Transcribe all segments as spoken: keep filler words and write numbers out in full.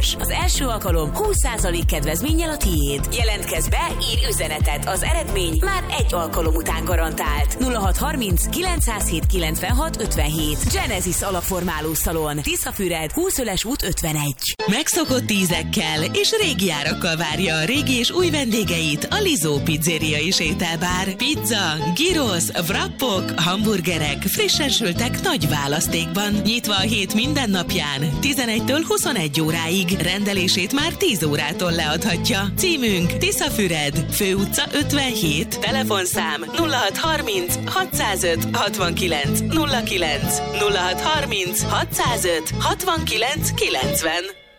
Óriás! Az első alkalom húsz százalék kedvezménnyel a tiéd. Jelentkezz be, írj üzenetet, az eredmény már egy alkalom után garantált. nulla hat harminc kilencszázhét kilencvenhat ötvenhét. Genesis alapformáló szalon. Tiszafüred, Húszöles út ötvenegy. Megszokott ízekkel és régi árakkal várja a régi és új vendégeit a Lizó Pizzeria és Ételbár. Pizza, gyrosz, wrappok, hamburgerek, frissen sültek nagy választékban. Nyitva a hét minden napján, tizenegytől huszonegy óráig. Rendelését már tíz órától leadhatja. Címünk Tiszafüred, Főutca ötvenhét, telefonszám nulla hat harminc hatszázöt hatvankilenc nulla kilenc, nulla hat harminc hatszázöt hatvankilenc kilencven.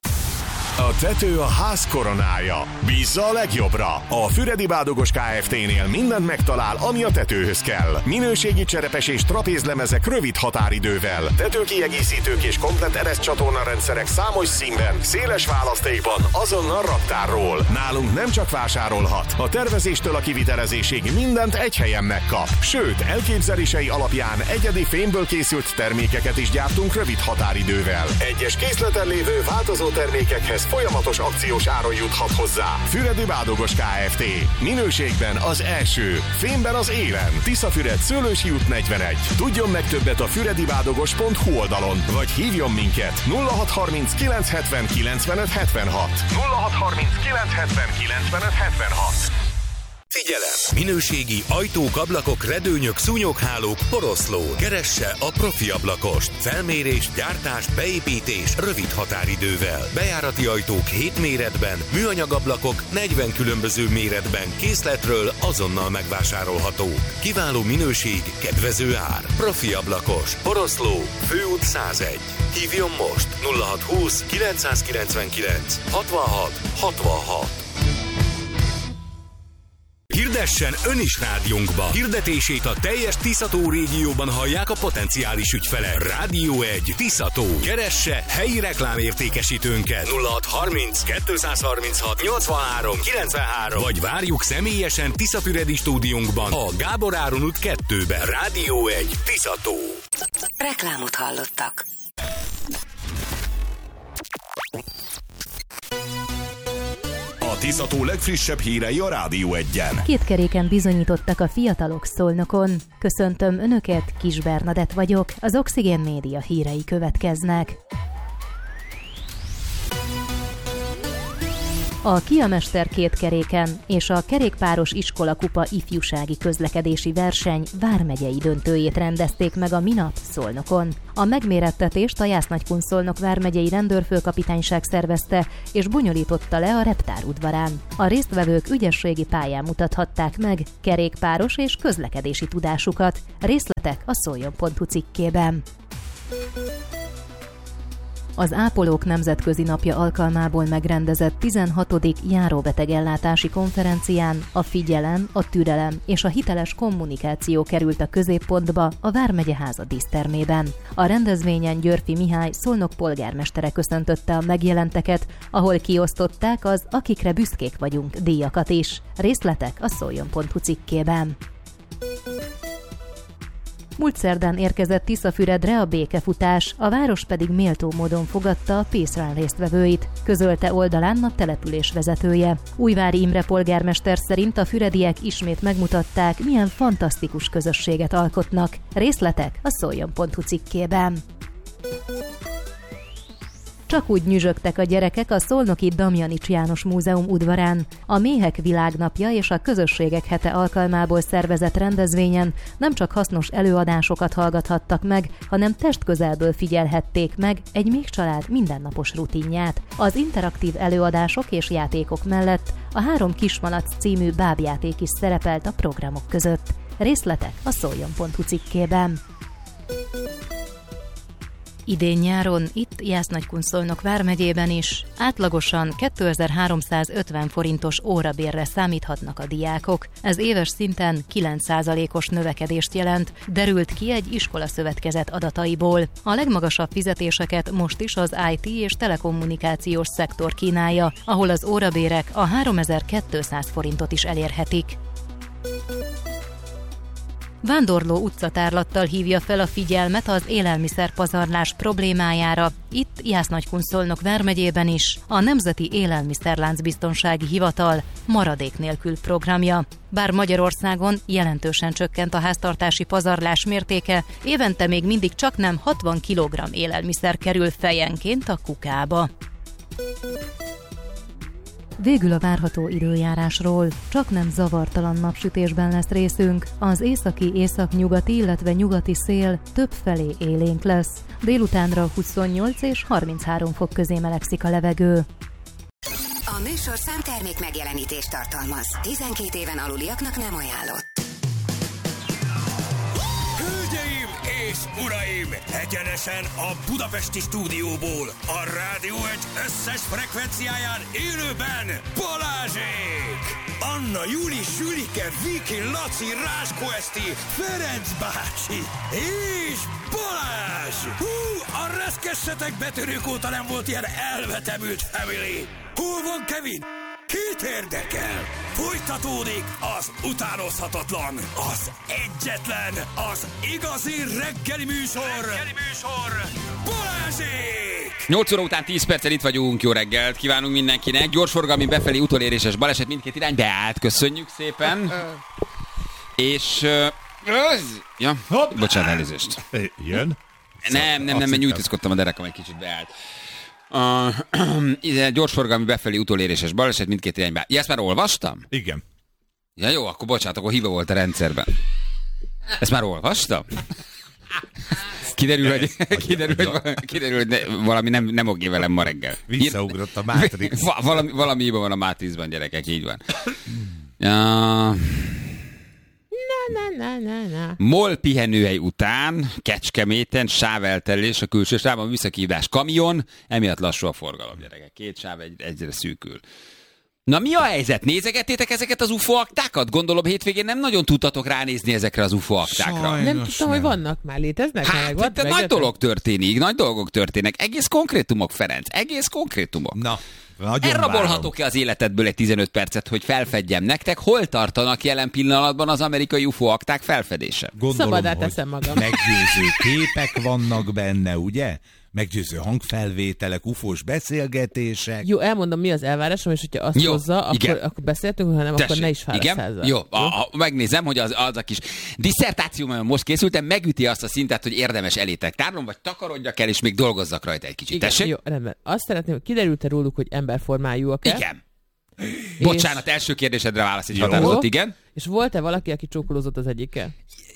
A tető a ház koronája. Bízza a legjobbra. A Füredi Bádogos Kft-nél mindent megtalál, ami a tetőhöz kell. Minőségi cserepes és trapézlemezek rövid határidővel. Tetőkiegészítők és komplett ereszcsatorna rendszerek számos színben, széles választékban, azonnal raktárról. Nálunk nem csak vásárolhat. A tervezéstől a kivitelezésig mindent egy helyen megkap. Sőt, elképzelései alapján egyedi fémből készült termékeket is gyártunk rövid határidővel. Egyes készleten lévő változó termékekhez folyamatos akciós áron juthat hozzá. Füredi Bádogos Kft. Minőségben az első, fémben az élen. Tiszafüred, Szőlősi út negyvenegy. Tudjon meg többet a füredibádogos pont hu oldalon, vagy hívjon minket nulla hat harminc kilencszázhetven kilencvenöt hetvenhat. nulla hat harminc kilencszázhetven kilencvenöt hetvenhat. Figyelem! Minőségi ajtók, ablakok, redőnyök, szúnyoghálók, poroszló. Keresse a profi ablakost. Felmérés, gyártás, beépítés rövid határidővel. Bejárati ajtók hét méretben, műanyag ablakok negyven különböző méretben készletről azonnal megvásárolhatók. Kiváló minőség, kedvező ár. Profi ablakos. Poroszló. Főút százegy. Hívjon most nulla hat húsz kilencszázkilencvenkilenc hatvanhat hatvanhat. Hirdessen ön is rádiónkba. Hirdetését a teljes Tiszató régióban hallják a potenciális ügyfelek. Rádió egy Tiszató. Keresse helyi reklámértékesítőnket nulla hat harminc kétszázharminchat nyolcvanhárom kilencvenhárom, vagy várjuk személyesen Tiszafüredi stúdiónkban a Gábor Áron út kettőben. Rádió egy Tiszató. Reklámot hallottak. A Tiszató legfrissebb hírei a Rádió egyen. Két keréken bizonyítottak a fiatalok Szolnokon. Köszöntöm Önöket, Kis Bernadett vagyok, az Oxigén Média hírei következnek. A Kiamester két keréken és a kerékpáros iskolakupa ifjúsági közlekedési verseny vármegyei döntőjét rendezték meg a minap Szolnokon. A megmérettetést a Jász-Nagykun-Szolnok vármegyei rendőrfőkapitányság szervezte és bonyolította le a Reptár udvarán. A résztvevők ügyességi pályán mutathatták meg kerékpáros és közlekedési tudásukat. Részletek a szoljon pont hu cikkében. Az Ápolók Nemzetközi Napja alkalmából megrendezett tizenhatodik járóbetegellátási konferencián a figyelem, a türelem és a hiteles kommunikáció került a középpontba a Vármegyeháza dísztermében. A rendezvényen Györfi Mihály Szolnok polgármestere köszöntötte a megjelenteket, ahol kiosztották az Akikre büszkék vagyunk díjakat is. Részletek a szoljon pont hu cikkében. Múlt szerdán érkezett Tiszafüredre a békefutás, a város pedig méltó módon fogadta a Peace Run résztvevőit, közölte oldalán a település vezetője. Újvári Imre polgármester szerint a fürediek ismét megmutatták, milyen fantasztikus közösséget alkotnak. Részletek a szoljon pont hu cikkében. Csak úgy nyüzsögtek a gyerekek a szolnoki Damjanics János Múzeum udvarán. A Méhek Világnapja és a Közösségek Hete alkalmából szervezett rendezvényen nem csak hasznos előadásokat hallgathattak meg, hanem testközelből figyelhették meg egy méhcsalád mindennapos rutinját. Az interaktív előadások és játékok mellett a Három Kismalac című bábjáték is szerepelt a programok között. Részletek a szoljon pont hu cikkében. Idén nyáron itt Jász-Nagykun-Szolnok vármegyében is átlagosan kétezer-háromszázötven forintos órabérre számíthatnak a diákok. Ez éves szinten kilenc százalékos növekedést jelent, derült ki egy iskolaszövetkezet adataiból. A legmagasabb fizetéseket most is az i té és telekommunikációs szektor kínálja, ahol az órabérek a háromezer-kétszáz forintot is elérhetik. Vándorló utcatárlattal hívja fel a figyelmet az élelmiszerpazarlás problémájára. Itt Jász-Nagykunszolnok vármegyében is a Nemzeti Élelmiszerláncbiztonsági Hivatal maradék nélkül programja. Bár Magyarországon jelentősen csökkent a háztartási pazarlás mértéke, évente még mindig csaknem hatvan kilogramm élelmiszer kerül fejenként a kukába. Végül a várható időjárásról. Csaknem zavartalan napsütésben lesz részünk. Az északi, északnyugati, illetve nyugati szél többfelé élénk lesz. Délutánra huszonnyolc és harminchárom fok közé melegszik a levegő. A műsor számtermék megjelenítést tartalmaz. tizenkét éven aluliaknak nem ajánlott. Hölgyeim és uraim! Egyenesen a budapesti stúdióból, a Rádió egy összes frekvenciáján élőben Balázsék! Anna, Juli, Zsülike, Viki, Laci, Ráskó Eszti, Ferenc bácsi és Balázs! Hú, a reszkessetek betörők óta nem volt ilyen elvetemült family! Hol van Kevin? Kit érdekel? Folytatódik az utánozhatatlan, az egyetlen, az igazi reggeli műsor, reggeli műsor, Balázsék! nyolc óra után tíz perccel itt vagyunk, jó reggelt kívánunk mindenkinek. Gyorsforgalmi befelé utoléréses baleset mindkét irány beállt, köszönjük szépen. És... Uh, ja, bocsánat, elnézést. Jön? Nem, nem, nem, mert nyújtózkodtam a derekam, egy kicsit beállt. Uh, gyorsforgalmi befelé utoléréses baleset mindkét irányba. Ja, ezt már olvastam? Igen. Ja jó, akkor bocsánat, akkor hiba volt a rendszerben. Ezt már olvastam? Kiderül, hogy, kiderül, hogy, kiderül, hogy ne, valami nem, nem oké velem ma reggel. Visszaugrott a Matrix. valami, valami hiba van a Matrixban, gyerekek, így van. Uh, Na, na, na, na, na. MOL pihenőhely után Kecskeméten sáveltelés a külső sávban, visszakívás kamion, emiatt lassú a forgalom, gyerekek. Két sáv egy, egyre szűkül. Na mi a helyzet? Nézegettétek ezeket az u f o aktákat? Gondolom hétvégén nem nagyon tudtatok ránézni ezekre az u f o aktákra. Sajnos nem tudtam, nem. Hogy vannak már, léteznek? Hát, meg, te nagy meg, dolog történik, nagy dolgok történnek. Egész konkrétumok, Ferenc, egész konkrétumok. Na, elrabolhatok-e az életedből egy tizenöt percet, hogy felfedjem nektek, hol tartanak jelen pillanatban az amerikai u f o akták felfedése? Gondolom, szabadát teszem magam. Meggyőző képek vannak benne, ugye? Meggyőző hangfelvételek, ufós beszélgetések. Jó, elmondom, mi az elvárásom, és hogyha azt jó, hozza, akkor, akkor beszéltünk, hanem Tessék, akkor ne is fáradsz. Jó, a, a, megnézem, hogy az, az a kis disszertációban most készültem, megüti azt a szintet, hogy érdemes elétek tárolom, vagy takarodjak el, és még dolgozzak rajta egy kicsit. Igen, Tessék? Jó, rendben. Azt szeretném, hogy kiderült-e róluk, hogy emberformájúak-e? Igen. És... Bocsánat, első kérdésedre válasz egy határozott, igen. És volt-e valaki, aki csókolózott az egyikkel?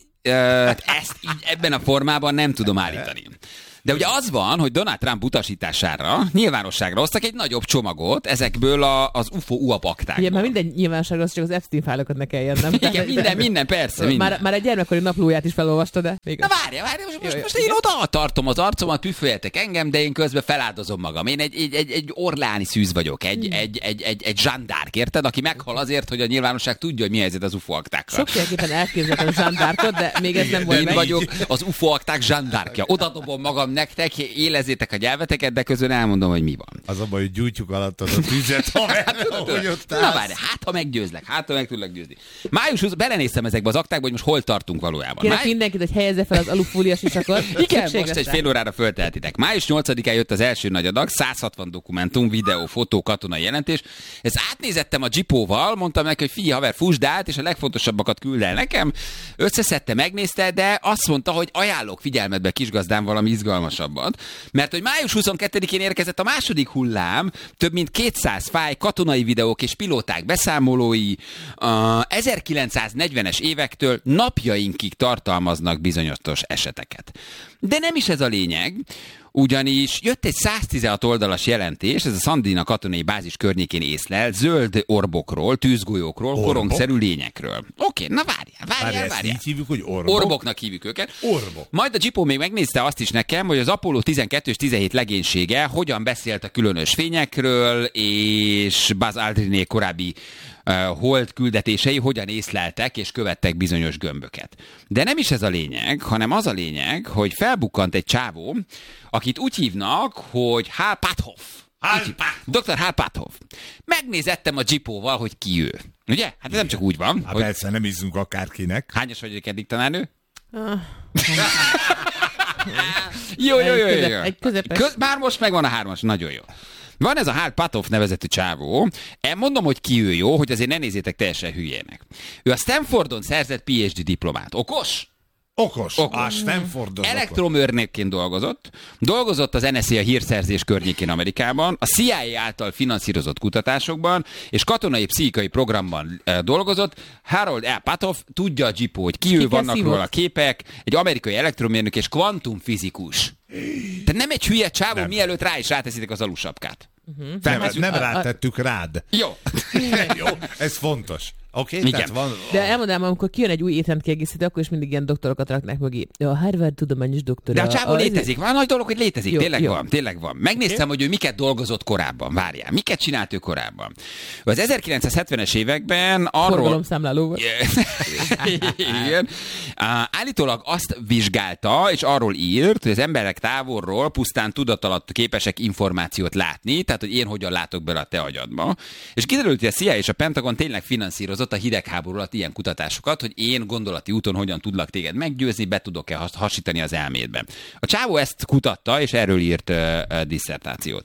Ezt így ebben a formában nem tudom állítani. De ugye az van, hogy Donald Trump utasítására nyilvánosságra hoztak egy nagyobb csomagot ezekből a, az u f o u a p aktákból. Igen, már minden nyilvánosságra az csak az Epstein fájlokat ne kelljen, nem? Igen, minden, minden, persze. Minden. Már, már egy gyermekkori naplóját is felolvastad, de? Na várja, várja, most, most, most én oda tartom az arcomat, püföljetek engem, de én közben feláldozom magam. Én egy, egy, egy, egy orláni szűz vagyok, egy, hmm. egy, egy, egy, egy zsandárk, érted? Aki meghal azért, hogy a nyilvánosság tudja, hogy mi helyzet az u f o aktákkal. Sokféleképpen elképzeltem a zsandárkot, de még ez nem volt én meg. vagyok az u f o akták zsandárkja. Oda dobom magam nektek, élezzétek a nyelveteket, de közben elmondom, hogy mi van. Az a baj, hogy gyújtjuk alatt az a tüzet, ahogy ott állsz. Na várj, hát ha meggyőzlek, hát ha meg tudlak győzni. május huszadikán belenéztem ezekbe az aktákba, hogy most hol tartunk valójában. Kérek Máj... mindenkit, hogy helyezze fel az alufóliás isakot. Igen, most egy fél órára föltehetitek. május nyolcadikán jött az első nagy adag, száz hatvan dokumentum, videó, fotó, katonai jelentés. Ezt átnézettem a Jeepóval, mondtam neki, hogy figyelj haver, fussd át, és a legfontosabbakat küld el nekem. Összeszedte, megnézte, de azt mondta, hogy ajánlok figyelmetbe, kisgazdám, valami izgalmasabbat. Mert hogy május huszonkettedikén érkezett a második hullám, több mint kétszáz fájl, katonai videók és pilóták beszámolói a ezerkilencszáznegyvenes évektől napjainkig tartalmaznak bizonyos eseteket. De nem is ez a lényeg, ugyanis jött egy száztizenhat oldalas jelentés, ez a Sandina katonai bázis környékén észlel, zöld orbokról, tűzgolyókról, Orbok? korongszerű lényekről. Oké, na várjál, várjál, várjál. Így hívjuk, hogy orbok? Orboknak hívjuk őket. Orbok. Majd a Jeepó még megnézte azt is nekem, hogy az Apollo tizenkettő és tizenhét legénysége hogyan beszélt a különös fényekről, és Buzz Aldriné korábbi uh, hold küldetései hogyan észleltek és követtek bizonyos gömböket. De nem is ez a lényeg, hanem az a lényeg, hogy felbukkant egy csávó, akit úgy hívnak, hogy Hal Puthoff. doktor Hal Puthoff. megnézettem a Jeepóval, hogy ki ő. Ugye? Hát ez nem csak úgy van. Hát hogy... persze, nem izzunk akárkinek. Hányos vagyok eddig, tanárnő? Ah. jó, jó, jó, jó. jó. Egy közepes. Köz... Már most megvan a hármas, nagyon jó. Van ez a Hal Patoff nevezetű csávó. Mondom, hogy ki ő jó, hogy azért ne nézzétek teljesen hülyének. Ő a Stanfordon szerzett P H D diplomát. Okos? Okos. Okos. A Stanfordon. Elektromérnökként dolgozott. Dolgozott az N S A a hírszerzés környékén Amerikában, a C I A által finanszírozott kutatásokban, és katonai pszichikai programban e, dolgozott. Harold L. Patoff tudja a Jeepó, hogy ki ő, vannak szívott? róla képek, egy amerikai elektromérnök és kvantumfizikus. Tehát nem egy hülye csávó, Nem. mielőtt rá is ráteszitek az alusapkát. Uh-huh. Nem, Felveszünk- nem rátettük rád. Jó. Jó, ez fontos. Oké, okay, Igen. tehát van... De elmondanám, amikor kijön egy új étrend kiegészítő, akkor is mindig ilyen doktorokat raknak mögé. A Harvard tudományos doktora. De a csávó létezik. Van nagy dolog, hogy létezik. Jó, tényleg jó. van, tényleg van. Megnéztem, okay. hogy ő miket dolgozott korábban. Várjál, miket csinált ő korábban. Az ezerkilencszázhetvenes években arról... Forgalomszámláló volt. Igen. Uh, állítólag azt vizsgálta, és arról írt, hogy az emberek távolról pusztán tudat alatt képesek információt látni, tehát, hogy én hogyan látok bele a te agyadba. És kiderült, hogy a C I A és a Pentagon tényleg finanszírozott a hidegháború alatt ilyen kutatásokat, hogy én gondolati úton hogyan tudlak téged meggyőzni, be tudok-e has- hasítani az elmédbe. A csávó ezt kutatta, és erről írt uh, uh, disszertációt.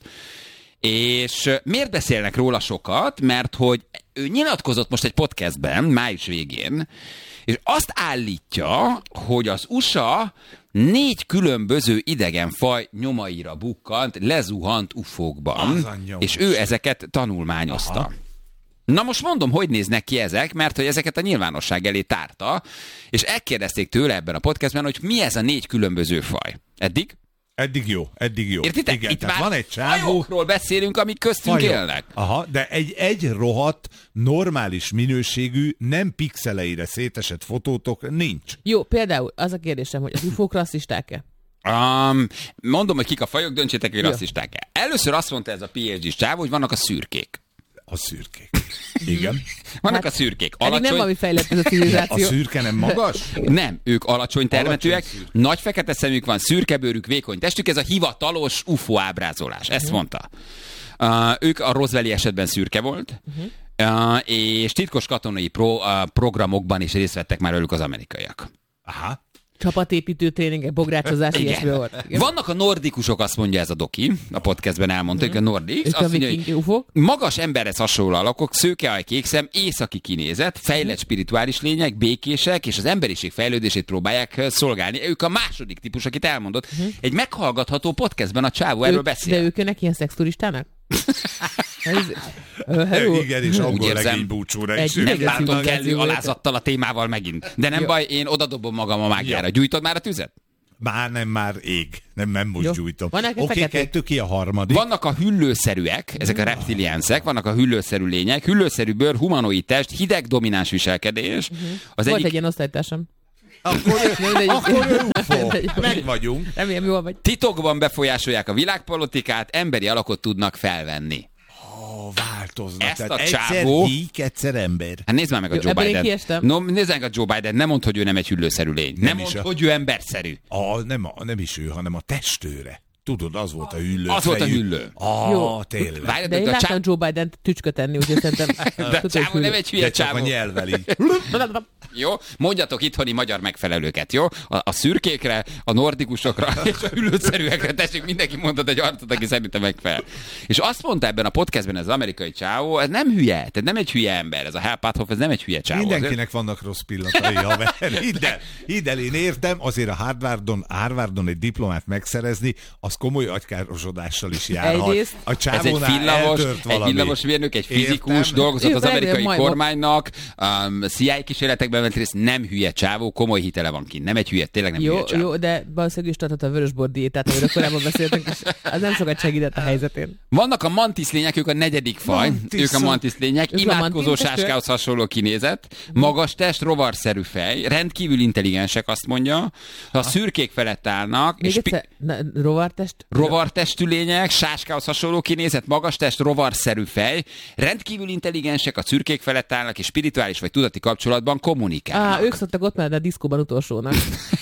És uh, miért beszélnek róla sokat? Mert hogy ő nyilatkozott most egy podcastben, május végén, és azt állítja, hogy az U S A négy különböző idegenfaj nyomaira bukkant, lezuhant ufókban, és ő ezeket tanulmányozta. Aha. Na most mondom, hogy néznek ki ezek, mert hogy ezeket a nyilvánosság elé tárta, és elkérdezték tőle ebben a podcastben, hogy mi ez a négy különböző faj. Eddig? Eddig jó, eddig jó. Értitek? Igen, Itt tehát már van egy csávó... fajokról beszélünk, amik köztünk Fajok. élnek. Aha, de egy, egy rohadt, normális minőségű, nem pixeleire szétesett fotótok nincs. Jó, például az a kérdésem, hogy az ufók rasszisták-e? Um, mondom, hogy kik a fajok, döntsétek, hogy Jó. rasszisták-e. Először azt mondta ez a P H D-s csávó, hogy vannak a szürkék. A szürkék. Igen. Vannak Hát, a szürkék. Eddig nem Alacsony... valami fejlett ez a A civilizáció. szürke nem magas? Nem, ők alacsony termetűek, Alacsony szürke. nagy fekete szemük van, szürke bőrük, vékony testük, ez a hivatalos U F O ábrázolás, ezt mondta. Uh, ők a Roswelli esetben szürke volt, uh, és titkos katonai pro, uh, programokban is részt vettek már velük az amerikaiak. Aha. Csapatépítő tréningek, bográcsozás, ilyesmi volt. Igen. Vannak a nordikusok, azt mondja ez a doki, a podcastben elmondta, hogy a nordikus. Ők a Azt mondja, viking hogy ufók. magas emberhez hasonló alakok, szőkeaj, kékszem, északi kinézet, fejlett spirituális lények, békések, és az emberiség fejlődését próbálják eh, szolgálni. Ők a második típus, akit elmondott. Egy meghallgatható podcastben a csávó erről Ők- beszél. De ők jönnek ilyen szexturistának? Ez, Ö, De hello. igen, és Úgy angol érzem, legény búcsúra egy is. Nem idegen látom civilizáció kellő volt. alázattal a témával megint. De nem Jó. baj, én odadobom magam a mágiára. Jó. Gyújtod már a tüzet? Már nem, már ég. Nem, nem most Jó. gyújtom. Van neked Oké, okay, feketék? kettő ki a harmadik. Vannak a hüllőszerűek, ezek a reptiliánszek, vannak a hüllőszerű lények, hüllőszerű bőr, humanoid test, hideg domináns viselkedés. Az Volt egyik egy ilyen osztálytársam. Akkor ő, Mindegy. akkor ő U F O. Mindegy. Meg vagyunk. Remélem, jól vagy. titokban befolyásolják a világpolitikát, emberi alakot tudnak felvenni. Ó, változnak. Ezt Tehát a egyszer csávó- gyík, egyszer ember. Hát nézd már meg a Jó, Joe ebből én Biden. kiestem. No, nézd meg a Joe Biden, nem mondd, hogy ő nem egy hüllőszerű lény. Nem, Nem nem is mondd, a- hogy ő emberszerű. A, nem, a, nem is ő, hanem a testőre. Tudod, az volt a hüllő. Az volt a fejű. hüllő. Ah, Jó. tényleg. Várjad, De én de a láttam csávó, Joe Biden-t tücskö tenni, úgyhogy szerintem... de a csávó nem egy hülye De csak a csávó. nyelvvel így. Jó? Mondjatok itthoni magyar megfelelőket, jó? A, a szürkékre, a nordikusokra és a hüllőszerűekre tessék, mindenki mondott egy arcot, aki szerintem megfelel. És azt mondta ebben a podcastben ez az amerikai csávó, ez nem hülye, tehát nem egy hülye ember, ez a Hal Patoff, ez nem egy hülye csávó. Mindenkinek vannak rossz pillanatai, haver. Hidd el, hidd el, én értem, azért a Harvardon, Harvardon egy diplomát megszerezni, az komoly agykárosodással is jár. Ha Egyrészt. a Ez egy csávónál villamos, eltört egy valami. villamosmérnök, egy fizikus, Értem. dolgozott Ő az vele amerikai majd- kormánynak, um, C I A kísérletekben vett részt, nem hülye csávó, komoly hitele van kint. Nem egy hülye, tényleg nem Jó, hülye csávó. jó, de valószínűleg is tartott a vörösbor diétát, amiről korábban beszéltünk, és az nem sokat segített a helyzetén. Vannak a mantis lények, ők a negyedik faj, Mantiszok. ők a mantis lények, Ők a imádkozó mantis sáskához hasonló kinézet, magas test, rovarszerű fej, rendkívül intelligensek, azt mondja, ha a szürkék felett állnak, Még és pi- egyszer, na, rovart rovartest. Rovartestű lények, sáskához hasonló kinézet, magas test, rovarszerű fej, rendkívül intelligensek, a szürkék felett állnak, és spirituális vagy tudati kapcsolatban kommunikálnak. Á, ők szoktak ott menni a diszkóban utolsónak.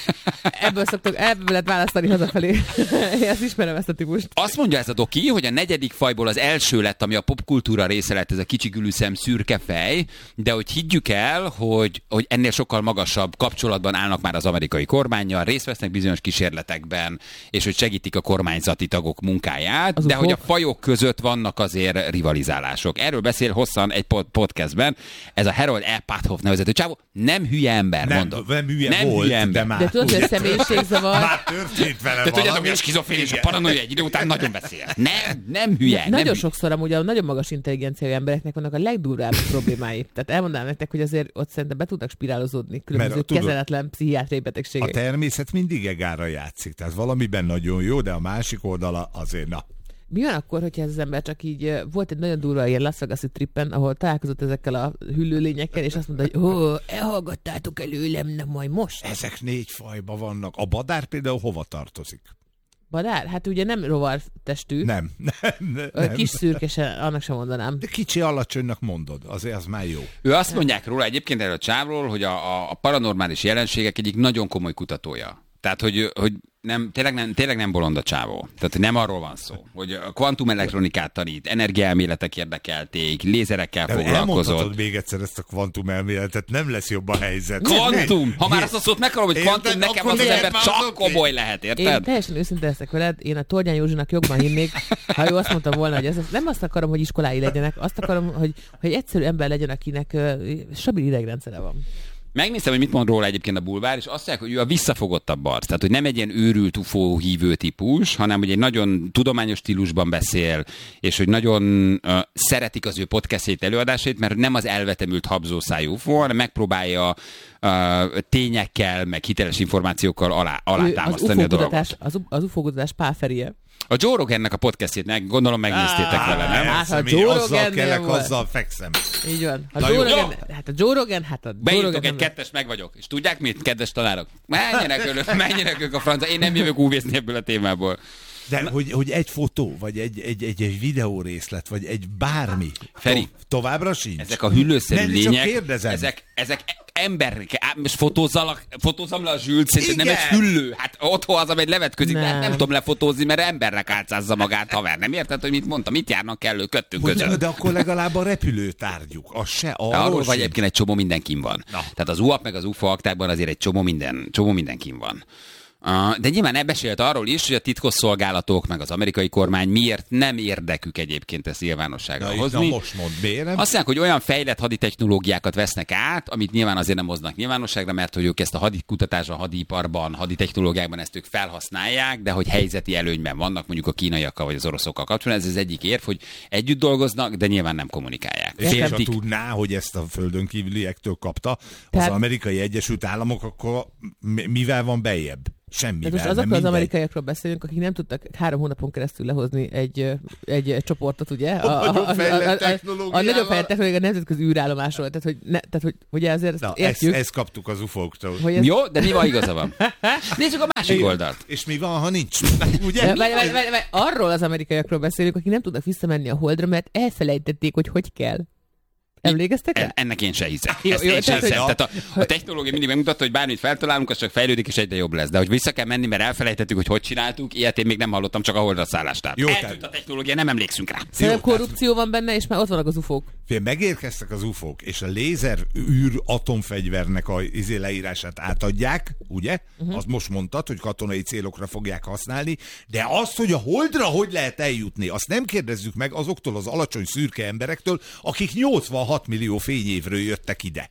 Ebből szoktak, ebből lehet választani hazafelé. Én ezt ismerem, ezt a típust. Azt mondja ez a doki, hogy a negyedik fajból az első lett, ami a popkultúra része lett, ez a kicsi gülűszem szürke fej, de hogy higgyük el, hogy, hogy ennél sokkal magasabb kapcsolatban állnak már az amerikai kormánnyal, részt vesznek bizonyos kísérletekben, és hogy segítik a kormányzati tagok munkáját, az de hogy a fajok között vannak azért rivalizálások. Erről beszél hosszan egy podcastben, ez a Harold E. Pathoff nevezetű csávó, nem hülye ember, nem, mondom. Nem hülye nem volt, hülye ember. de már... De tudod, hogy a személyiségzavar... Már történt vele valami. De tudjátok, hogy a skizofrénia és a paranoia egy idő után nagyon beszél. Nem, nem hülye. Na, nem nagyon hülye. sokszor amúgy a nagyon magas intelligenciájú embereknek vannak a legdurvább problémái. Tehát elmondanám nektek, hogy azért ott szerintem be tudnak spirálozódni különböző Mert, tudod, kezeletlen pszichiátriai betegségek. A természet mindig egára játszik, tehát valamiben nagyon jó, de a másik oldala azért na. Mi van akkor, hogyha ez az ember csak így, volt egy nagyon durva ilyen Las Vegas-i trippen, ahol találkozott ezekkel a hüllőlényekkel, és azt mondta, hogy ó, elhallgattátok előlem, nem majd most. Ezek négy fajban vannak. A badár például hova tartozik? Badár? Hát ugye nem rovartestű. Nem. nem, nem. Kis szürkesen, annak sem mondanám. De kicsi alacsonynak mondod, azért az már jó. Ő azt mondják róla egyébként erről a csávról, hogy a, a, a paranormális jelenségek egyik nagyon komoly kutatója. Tehát, hogy, hogy nem, tényleg, nem, tényleg nem bolond a csávó. Tehát nem arról van szó, hogy a kvantumelektronikát tanít, energiaelméletek érdekelték, lézerekkel de foglalkozott. Elmondhatod még egyszer ezt a kvantumelméletet, nem lesz jobb a helyzet. Kvantum! Ha már azt a szót meghalom, hogy kvantum, nekem az az ember csak komoly lehet, érted? Én teljesen őszinte leszek veled, én a Torgyán Józsinak jobban hinnék, ha ő azt mondta volna, hogy ez, nem azt akarom, hogy iskolái legyenek, azt akarom, hogy, hogy egy egyszerű ember legyen, akinek uh, stabil idegrendszere van. Megnéztem, hogy mit mond róla egyébként a bulvár, és azt mondják, hogy ő a visszafogottabb arc. Tehát, hogy nem egy ilyen őrült ufó hívő típus, hanem hogy egy nagyon tudományos stílusban beszél, és hogy nagyon uh, szeretik az ő podcastjét, előadásait, mert nem az elvetemült habzószájú ufó, hanem megpróbálja uh, tényekkel, meg hiteles információkkal alá, alátámasztani a dolgot. Az, az ufókutatás pálferie. A Joe Rogannek a podcastjét, meg, gondolom megnéztétek ah, vele, nem? Hát, ha Joe azzal kellek, azzal fekszem. Így van. A Joe Rogan, hát a Joe Rogan, hát a Joe Beírtok Rogan egy kettes, meg vagyok. És tudják mit, kedves tanárok? Menjenek önök, menjenek ők a francia. Én nem jövök úvészni ebből a témából. De hogy, hogy egy fotó, vagy egy, egy, egy, egy videó részlet, vagy egy bármi. Feri, to- továbbra sincs. Ezek a hüllőszerű lények, ezek, ezek emberek, most fotózzam, fotózzam le a Zsült, szerintem nem egy hüllő. Hát otthon az, amely levetközik, nem. de nem tudom lefotózni, mert embernek álcázza magát, haver. Nem érted, hogy mit mondtam? Mit járnak kellő köttünk között? De akkor legalább a repülőtárgyuk, az se. Arról vagy egyébként egy csomó mindenkin van. Na. Tehát az u á pé meg az u f o aktákban azért egy csomó, minden, csomó mindenkin van. Uh, de nyilván ne beszélt arról is, hogy a titkosszolgálatok meg az amerikai kormány miért nem érdekük egyébként ezt nyilvánosságra na, hozni. Na most mondd, miért nem? Azt mondják, hogy olyan fejlett haditechnológiákat vesznek át, amit nyilván azért nem hoznak nyilvánosságra, mert hogy ők ezt a hadikutatásban, hadiparban, haditechnológiákban ezt ők felhasználják, de hogy helyzeti előnyben vannak mondjuk a kínaiakkal vagy az oroszokkal kapcsolatban. Ez az egyik érv, hogy együtt dolgoznak, de nyilván nem kommunikálják. És ha tudná, hogy ezt a földön kívüliektől kapta az amerikai Egyesült Államok, akkor mivel van bejjebb? Semmivel. De most azokról az amerikaiakról beszélünk, akik nem tudtak három hónapon keresztül lehozni egy, egy, egy csoportot, ugye? A, a, a, a, a, a, a, a nagyobb fejlett technológia a nemzetközi űrállomásról. Tehát, hogy, ne, tehát, hogy ugye azért na, értjük. Ezt, ezt kaptuk az ufóktól. Ez... Jó, de mi van igaza van? Nézzük a másik é, oldalt. És mi van, ha nincs? Ugye? De, vagy, vagy, vagy, vagy, arról az amerikaiakról beszélünk, akik nem tudnak visszamenni a Holdra, mert elfelejtették, hogy hogy kell. Emlékeztek el? Ennek én se hiszem. Jó, Ezt jó, én sem tehát, hiszem. hogy... Tehát a, a technológia mindig megmutatta, hogy bármit feltalálunk, az csak fejlődik, és egyre jobb lesz. De hogy vissza kell menni, mert elfelejtettük, hogy hogy csináltuk, ilyet én még nem hallottam, csak a Holdra szállást. Jó, eltűnt a technológia, nem emlékszünk rá. Szerintem korrupció van benne, és már ott vannak az ufók. Fél, megérkeztek az ufók, és a lézer űr atomfegyvernek a izé leírását átadják, ugye? Uh-huh. Azt most mondtad, hogy katonai célokra fogják használni, de azt, hogy a Holdra hogy lehet eljutni, azt nem kérdezzük meg azoktól az alacsony szürke emberektől, akik nyolcvanhat millió fényévről jöttek ide.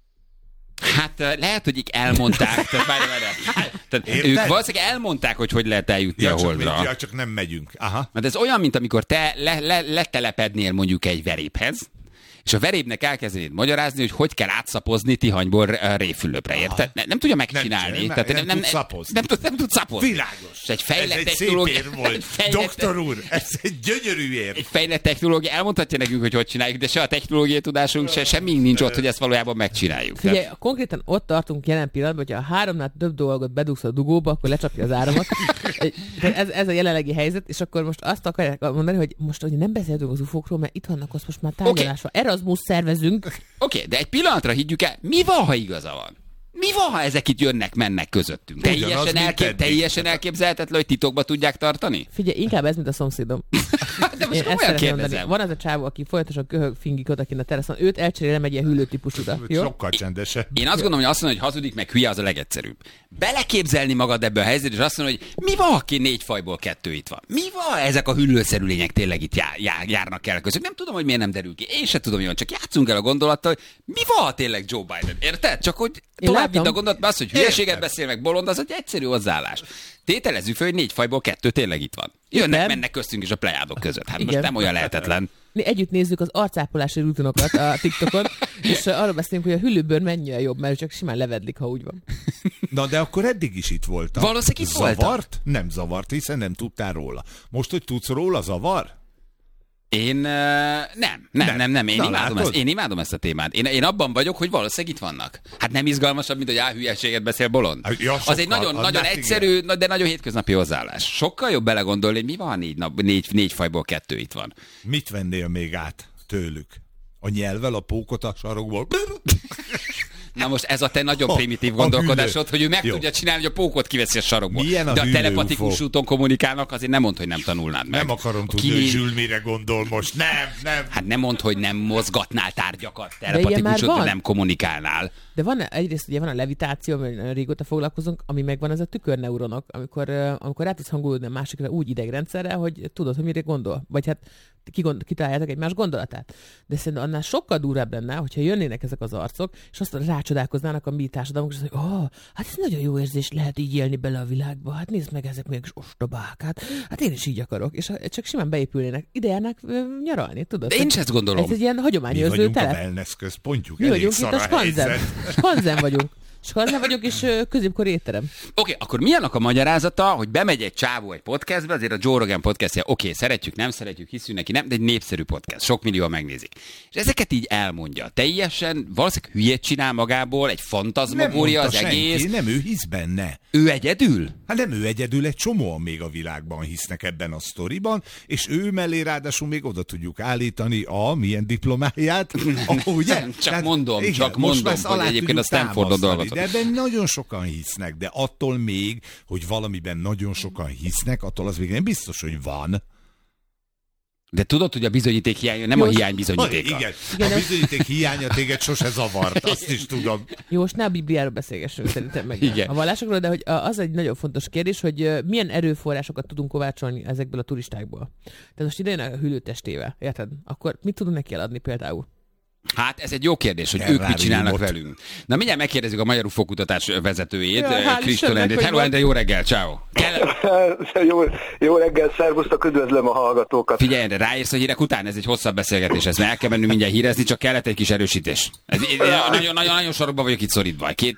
Hát lehet, hogy így elmondták. tehát, várj, várj, tehát ők valószínűleg elmondták, hogy hogy lehet eljutni ja, a Holdra. Csak, ja, csak nem megyünk. Aha. Mert ez olyan, mint amikor te le, le, letelepednél mondjuk egy veréphez, és a verébnek elkezdenéd magyarázni, hogy hogy kell átszapozni Tihanyból Réfülöpre, érted? Nem, nem tudja megcsinálni. Nem, Tehát nem, nem, nem, nem, tud szapozni. Nem, nem, nem tud szapozni. Világos. Egy fejlett ez egy technológia, szép ér volt. fejlett, Doktor úr, ez egy gyönyörű ér. Egy fejlett technológia elmondhatja nekünk, hogy hogy csináljuk, de se a technológiai tudásunk, se semmi nincs ott, hogy ezt valójában megcsináljuk. Figyelj, konkrétan ott tartunk jelen pillanatban, hogyha a háromnál több dolgot bedugsz a dugóba, akkor lecsapja az áramot. Ez, ez a jelenlegi helyzet, és akkor most azt akarják mondani, hogy most hogy nem beszéltünk az ufókról, mert itt vannak, azt most már tárgyalásra. Okay. Erasmus szervezünk. Oké, okay, de egy pillanatra higgyük el, mi van, ha igaza van? Mi van, ha ezek itt jönnek, mennek közöttünk? Teljesen, elkép, teljesen elképzelhetetlen, hogy titokba tudják tartani? Figyelj, inkább ez, mint a szomszédom. De most komolyan kérdezem. Van az a csávó, aki folyamatosan köhög, fingik odakint a teraszon, őt elcserélem egy ilyen hűlő típusúra. Sokkal csendesebb. Én azt gondolom, hogy azt mondom, hogy hazudik, meg hülye az a legegyszerűbb. Beleképzelni magad ebbe a helyzetbe, és azt mondom, hogy mi van, aki négy fajból kettő itt van? Mi van, ezek a hüllőszerű lények tényleg itt jár, jár, járnak el között? Nem tudom, hogy miért nem derül ki. Én sem tudom, jól, csak játszunk el a gondolattal, hogy mi van, ha tényleg Joe Biden? Érted? Csak hogy tovább vidd a gondolat, az, hogy hülyeséget beszél, meg bolond, az egy egyszerű hozzáállás. Tételezzük fel, hogy négy fajból kettő tényleg itt van. Jönnek, nem. mennek köztünk is a plejádok között. Hát igen. Most nem olyan lehetetlen. Mi együtt nézzük az arcápolási rutinokat a TikTokon, és arról beszélünk, hogy a hüllőbőr mennyire jobb, mert csak simán levedlik, ha úgy van. Na de akkor eddig is itt voltam. Valószínűleg itt voltam. Zavart? Nem zavart, hiszen nem tudtál róla. Most, hogy tudsz róla, zavar? Én uh, nem, nem, nem, nem, én, Na, imádom ezt, én imádom ezt a témát. Én, én abban vagyok, hogy valószínűleg itt vannak. Hát nem izgalmasabb, mint hogy á, hülyeséget beszél bolond. Ja, az egy nagyon, az nagyon egyszerű, igen. de nagyon hétköznapi hozzáállás. Sokkal jobb belegondolni, hogy mi van, négy, nap, négy, négy fajból kettő itt van. Mit vennél még át tőlük? A nyelvvel, a pókot a sarokból? Na most ez a te nagyon a, primitív gondolkodásod, hogy ő meg Jó. tudja csinálni, hogy a pókot kiveszi a sarokból. Milyen a de a telepatikus úton kommunikálnak, azért nem mondd, hogy nem tanulnád meg. Nem akarom tudni, ki... hogy Zsül mire gondol most. Nem, nem. Hát nem mondd, hogy nem mozgatnál tárgyakat telepatikus úton, nem kommunikálnál. De van egyrészt ugye van a levitáció, amivel régóta foglalkozunk, ami megvan az a tükörneuronok, amikor, amikor rá tudsz hangolódni a másikra úgy idegrendszerre, hogy tudod, hogy mire gondol. Vagy hát kitaláljátok egymás gondolatát. De szerintem annál sokkal durvább lenne, hogyha jönnének ezek az arcok, és azt rácsodálkoznának a mi társadalmunk, és azt mondják, oh, hát ez nagyon jó érzés, lehet így élni bele a világba, hát nézd meg, ezek mégis ostobák, hát, hát én is így akarok, és csak simán beépülnének, ide járnak nyaralni, tudod? De én is ezt gondolom. Ez egy ilyen hagyományőrző telep. Mi telep. vagyunk a wellness központjuk, mi vagyunk itt a Skanzen. Skanzen vagyunk. Skanzen vagyok, és középkori étterem. Oké, okay, akkor mi annak a magyarázata, hogy bemegy egy csávó egy podcastbe, azért a Joe Rogan podcastja, oké, okay, szeretjük, nem szeretjük, hiszünk neki, nem, de egy népszerű podcast, sok millióan megnézik. És ezeket így elmondja. Teljesen valószínűleg hülyét csinál magából, egy fantazmagória az senki, egész. Nem, ő hisz benne. Ő egyedül? Hát nem ő egyedül, egy csomóan még a világban hisznek ebben a sztoriban, és ő mellé ráadásul még oda tudjuk állítani a milyen diplomáját. Ugye? Csak Tehát, mondom, igen, csak mondom, hogy egyébként a Stanfordon dolgozott. De ebben nagyon sokan hisznek, de attól még, hogy valamiben nagyon sokan hisznek, attól az még nem biztos, hogy van. De tudod, hogy a bizonyíték hiánya nem Jó, a hiány bizonyítéka. Igen, igen, a bizonyíték hiánya téged sose zavart, azt is tudom. Jó, most ne a Bibliáról beszélgessünk szerintem meg igen. a vallásokról, de hogy az egy nagyon fontos kérdés, hogy milyen erőforrásokat tudunk kovácsolni ezekből a turistákból. Tehát most ide jön a hűlőtestével, érted? Akkor mit tudunk neki eladni például? Hát ez egy jó kérdés, hogy ők mit csinálnak velünk. Na mindjárt megkérdezzük a Magyar Ufókutatás vezetőjét, ja, Kristóf Endrét. Hello, Endre, jó reggel, ciao. jó, jó reggel, szervusztok, üdvözlöm a hallgatókat. Figyelj, Endre, ráérsz a hírek után, ez egy hosszabb beszélgetés, ez el kell mennünk mindjárt hírezni, csak kellett egy kis erősítés. Nagyon-nagyon sorokban vagyok itt szorítva. Két...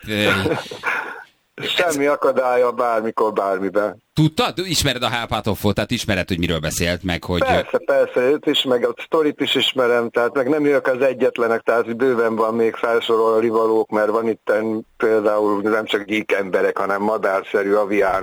Semmi akadálya bármikor, bármiben. Tudtad? Ismered a Hálpátoffot, tehát ismered, hogy miről beszélt, meg hogy... Persze, persze, őt is, meg a sztorit is ismerem, tehát meg nem ők az egyetlenek, tehát bőven van még felsorolni valók, mert van itt például nem csak gyík emberek, hanem madárszerű, avián